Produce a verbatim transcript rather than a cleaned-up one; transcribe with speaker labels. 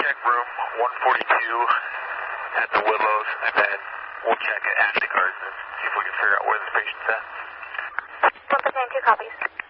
Speaker 1: check room one forty-two at the Willows, and then we'll check at Ashley Gardens and see if we can figure out where this patient's at.
Speaker 2: one fifty-nine, two copies.